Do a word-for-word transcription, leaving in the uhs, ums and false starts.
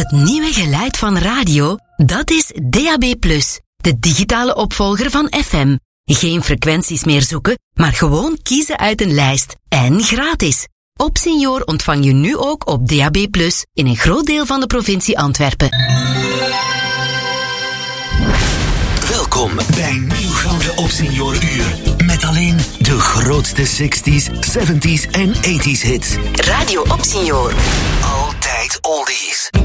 Het nieuwe geluid van radio, dat is D A B plus, de digitale opvolger van F M. Geen frequenties meer zoeken, maar gewoon kiezen uit een lijst. En gratis. Op Senior ontvang je nu ook op D A B plus in een groot deel van de provincie Antwerpen. Welkom bij Nieuwgouden op Senior Uur. Met alleen de grootste zestig's, zeventig's en tachtig's hits. Radio op Senior. Altijd oldies.